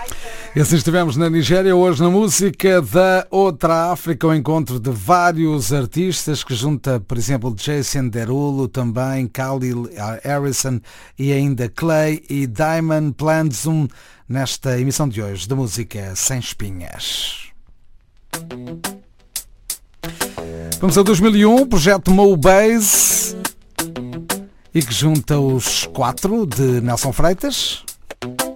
E assim estivemos na Nigéria, hoje na música da Outra África, o encontro de vários artistas que junta, por exemplo, Jason Derulo, também Khalil Harrison e ainda Clay e Diamond Platnumz nesta emissão de hoje da Música Sem Espinhas. Vamos a 2001, projeto Mobase, e que junta os quatro de Nelson Freitas.